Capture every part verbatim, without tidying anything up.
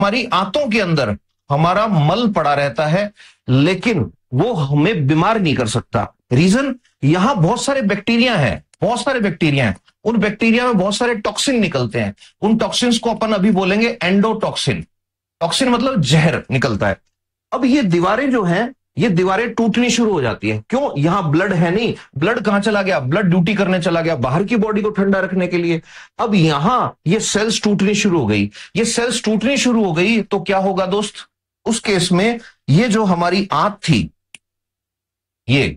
हमारी आंतों के अंदर हमारा मल पड़ा रहता है, लेकिन वो हमें बीमार नहीं कर सकता। रीजन, यहां बहुत सारे बैक्टीरिया हैं, बहुत सारे बैक्टीरिया हैं, उन बैक्टीरिया में बहुत सारे टॉक्सिन निकलते हैं। उन टॉक्सिन्स को अपन अभी बोलेंगे एंडोटॉक्सिन। टॉक्सिन मतलब जहर निकलता है। अब ये दीवारें जो हैं, ये दीवारें टूटनी शुरू हो जाती है। क्यों? यहां ब्लड है नहीं, ब्लड कहां चला गया? ब्लड ड्यूटी करने चला गया बाहर की बॉडी को ठंडा रखने के लिए। अब यहां ये सेल्स टूटनी शुरू हो गई। ये सेल्स टूटनी शुरू हो गई तो क्या होगा दोस्त? उस केस में ये जो हमारी आंत थी, ये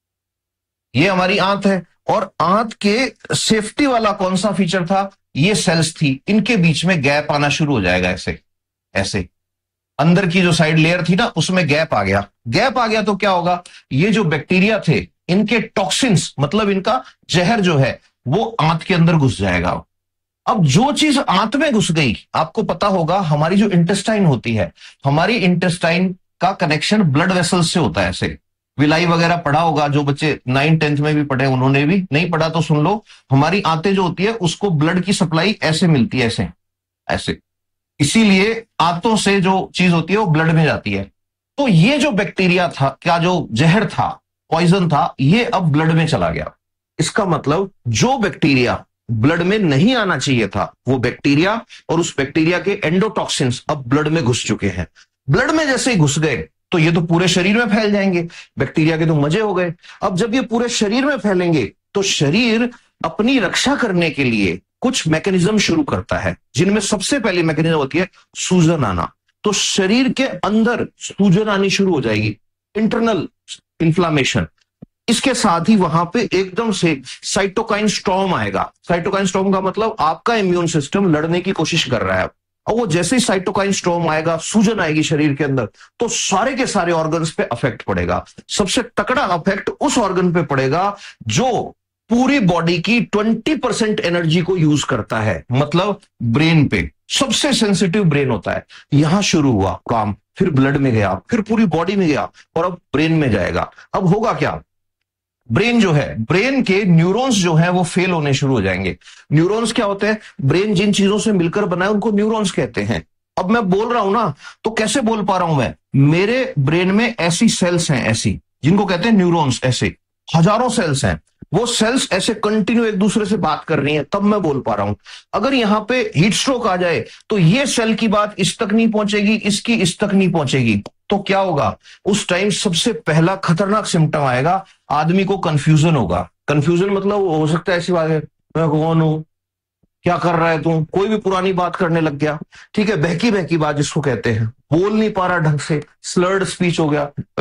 ये हमारी आंत है, और आंत के सेफ्टी वाला कौन सा फीचर था? ये सेल्स थी। इनके बीच में गैप आना शुरू हो जाएगा। ऐसे ऐसे अंदर की जो साइड लेयर थी ना, उसमें गैप आ गया। गैप आ गया तो क्या होगा? ये जो बैक्टीरिया थे, इनके टॉक्सिन्स मतलब इनका जहर जो है, वो आंत के अंदर घुस जाएगा। अब जो चीज आंत में घुस गई, आपको पता होगा हमारी जो इंटेस्टाइन होती है, हमारी इंटेस्टाइन का कनेक्शन ब्लड वेसल्स से होता है। ऐसे विलाई वगैरह पढ़ा होगा, जो बच्चे नाइन टेंथ में भी पढ़े, उन्होंने भी। नहीं पढ़ा तो सुन लो। हमारी आंतें जो होती है, उसको ब्लड की सप्लाई ऐसे मिलती है, ऐसे ऐसे इसीलिए आंतों से जो चीज होती है वो ब्लड में जाती है। तो ये जो बैक्टीरिया था, क्या जो जहर था, पॉइजन था, ये अब ब्लड में चला गया। इसका मतलब जो बैक्टीरिया ब्लड में नहीं आना चाहिए था, वो बैक्टीरिया और उस बैक्टीरिया के एंडोटॉक्सिन्स अब ब्लड में घुस चुके हैं। ब्लड में जैसे ही घुस गए तो ये तो पूरे शरीर में फैल जाएंगे। बैक्टीरिया के तो मजे हो गए। अब जब ये पूरे शरीर में फैलेंगे तो शरीर अपनी रक्षा करने के लिए कुछ मैकेनिज्म शुरू करता है, जिनमें सबसे पहली मैकेनिज्म होती है सूजन आना। तो शरीर के अंदर सूजन आनी शुरू हो जाएगी, इंटरनल इन्फ्लामेशन। इसके साथ ही वहां पे एकदम से साइटोकाइन स्टॉर्म आएगा। साइटोकाइन स्टॉर्म का मतलब आपका इम्यून सिस्टम लड़ने की कोशिश कर रहा है, और वो जैसे ही साइटोकाइन स्टॉर्म आएगा, सूजन आएगी शरीर के अंदर, तो सारे के सारे ऑर्गन्स पे अफेक्ट पड़ेगा। सबसे तकड़ा अफेक्ट उस ऑर्गन पे पड़ेगा जो पूरी बॉडी की बीस परसेंट एनर्जी को यूज करता है, मतलब ब्रेन पे। सबसे सेंसिटिव ब्रेन होता है। यहां शुरू हुआ काम, फिर ब्लड में गया, फिर पूरी बॉडी में गया, और अब ब्रेन में जाएगा। अब होगा क्या? ब्रेन जो है, ब्रेन के न्यूरॉन्स जो है वो फेल होने शुरू हो जाएंगे। न्यूरॉन्स क्या होते हैं? ब्रेन जिन चीजों से मिलकर बना है उनको न्यूरॉन्स कहते हैं। अब मैं बोल रहा हूं ना, तो कैसे बोल पा रहा हूं मैं? मेरे ब्रेन में ऐसी सेल्स हैं, ऐसी, जिनको कहते हैं न्यूरॉन्स। ऐसे हजारों सेल्स हैं। वो सेल्स ऐसे कंटिन्यू एक दूसरे से बात कर रही हैं, तब मैं बोल पा रहा हूं। अगर यहां पे हीट स्ट्रोक आ जाए तो ये सेल की बात इस तक नहीं पहुंचेगी, इसकी इस तक नहीं पहुंचेगी, तो क्या होगा? उस टाइम सबसे पहला खतरनाक सिम्टम आएगा, आदमी को कंफ्यूजन होगा। कंफ्यूजन मतलब हो सकता है ऐसी बात है, मैं कौन हूं, क्या कर रहा है तू, कोई भी पुरानी बात करने लग गया। ठीक है, बहकी बहकी बात जिसको कहते हैं, बोल नहीं पा रहा ढंग से, स्लर्ड स्पीच हो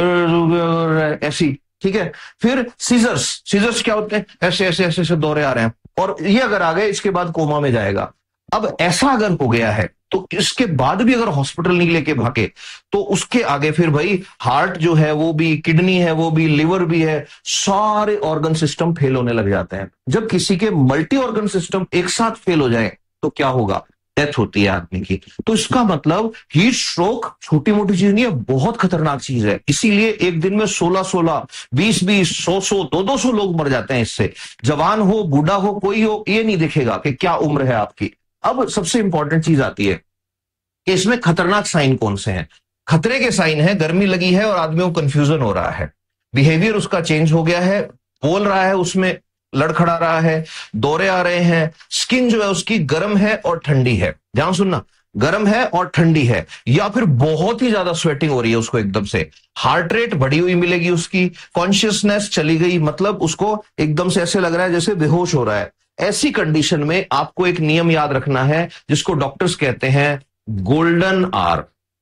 गया, ऐसी। ठीक है, फिर सीजर्स। सीजर्स क्या होते हैं? ऐसे ऐसे ऐसे ऐसे दौरे आ रहे हैं, और ये अगर आ गए, इसके बाद कोमा में जाएगा। अब ऐसा अगर हो गया है तो इसके बाद भी अगर हॉस्पिटल नहीं लेके भागे, तो उसके आगे फिर भाई हार्ट जो है वो भी, किडनी है वो भी, लिवर भी है, सारे ऑर्गन सिस्टम फेल होने लग जाते हैं। जब किसी के मल्टी ऑर्गन सिस्टम एक साथ फेल हो जाए तो क्या होगा? डेथ होती है आदमी की। तो इसका मतलब हीट स्ट्रोक छोटी मोटी चीज नहीं है, बहुत खतरनाक चीज है। इसीलिए एक दिन में सोलह सोलह, बीस बीस, सौ सौ, दो दो सौ लोग मर जाते हैं इससे। जवान हो, बूढ़ा हो, कोई हो, ये नहीं दिखेगा कि क्या उम्र है आपकी। अब सबसे इंपॉर्टेंट चीज आती है कि इसमें खतरनाक साइन कौन से हैं। खतरे के साइन है, गर्मी लगी है और आदमियों को कंफ्यूजन हो रहा है, बिहेवियर उसका चेंज हो गया है, बोल रहा है उसमें लड़खड़ा रहा है, दौरे आ रहे हैं, स्किन जो है उसकी गर्म है और ठंडी है। ध्यान सुनना, गर्म है और ठंडी है, या फिर बहुत ही ज्यादा स्वेटिंग हो रही है उसको एकदम से, हार्ट रेट बढ़ी हुई मिलेगी उसकी, कॉन्शियसनेस चली गई, मतलब उसको एकदम से ऐसे लग रहा है जैसे बेहोश हो रहा है। ऐसी कंडीशन में आपको एक नियम याद रखना है, जिसको डॉक्टर्स कहते हैं गोल्डन आर।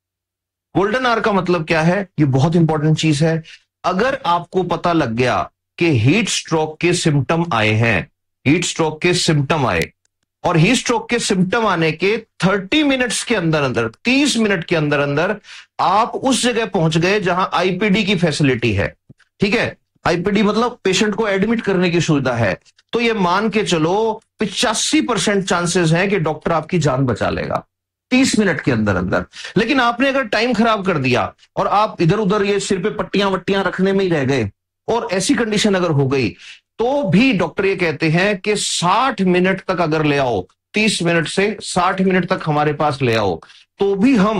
गोल्डन आर का मतलब क्या है? ये बहुत इंपॉर्टेंट चीज है। अगर आपको पता लग गया कि हीट स्ट्रोक के सिम्टम आए हैं, हीट स्ट्रोक के सिम्टम आए, और हीट स्ट्रोक के सिम्टम आने के तीस मिनट्स के अंदर अंदर, तीस मिनट के अंदर अंदर आप उस जगह पहुंच गए जहां आईपीडी की फैसिलिटी है। ठीक है, आईपीडी मतलब पेशेंट को एडमिट करने की सुविधा है, तो ये मान के चलो पिचासी परसेंट चांसेस हैं कि डॉक्टर आपकी जान बचा लेगा तीस मिनट के अंदर अंदर। लेकिन आपने अगर टाइम खराब कर दिया और आप इधर उधर ये सिर पे पट्टियां वट्टियां रखने में ही रह गए, और ऐसी कंडीशन अगर हो गई, तो भी डॉक्टर ये कहते हैं कि साठ मिनट तक अगर ले आओ, तीस मिनट से साठ मिनट तक हमारे पास ले आओ, तो भी हम